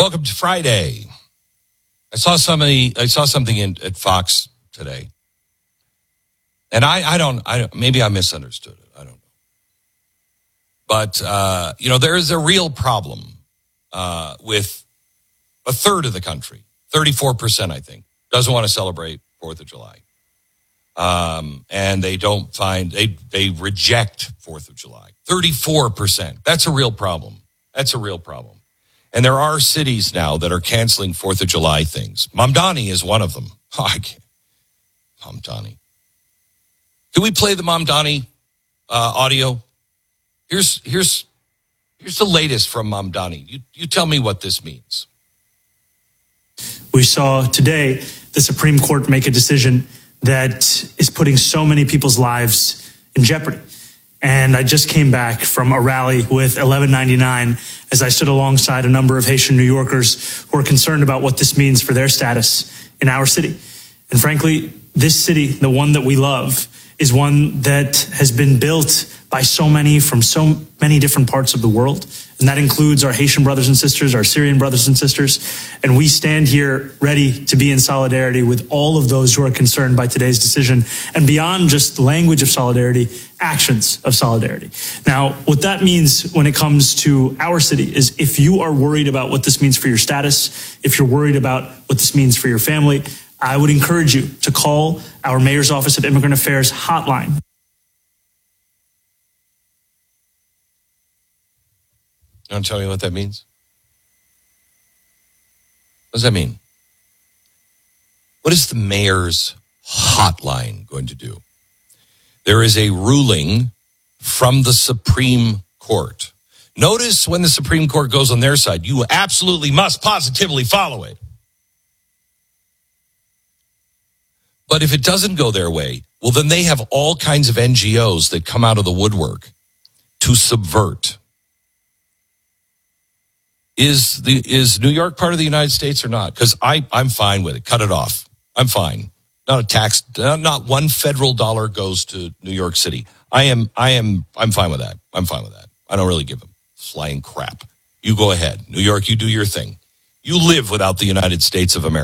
Welcome to Friday. I saw something at Fox today, and I don't. Maybe I misunderstood it. I don't know. But there is a real problem with a third of the country, 34%, I think, doesn't want to celebrate 4th of July, and they reject 4th of July. 34%. That's a real problem. And there are cities now that are canceling 4th of July things. Mamdani is one of them. Oh, I can't. Mamdani. Can we play the Mamdani audio? Here's the latest from Mamdani. You tell me what this means. We saw today the Supreme Court make a decision that is putting so many people's lives in jeopardy. And I just came back from a rally with 1199 as I stood alongside a number of Haitian New Yorkers who are concerned about what this means for their status in our city. And frankly, this city, the one that we love, is one that has been built by so many from so many different parts of the world. And that includes our Haitian brothers and sisters, our Syrian brothers and sisters. And we stand here ready to be in solidarity with all of those who are concerned by today's decision. And beyond just the language of solidarity, actions of solidarity. Now, what that means when it comes to our city is if you are worried about what this means for your status, if you're worried about what this means for your family, I would encourage you to call our Mayor's Office of Immigrant Affairs hotline. You want to tell me what that means? What does that mean? What is the mayor's hotline going to do? There is a ruling from the Supreme Court. Notice when the Supreme Court goes on their side, you absolutely must positively follow it. But if it doesn't go their way, well, then they have all kinds of NGOs that come out of the woodwork to subvert. Is New York part of the United States or not? Because I'm fine with it. Cut it off. I'm fine. Not a tax. Not one federal dollar goes to New York City. I'm fine with that. I don't really give a flying crap. You go ahead. New York, you do your thing. You live without the United States of America.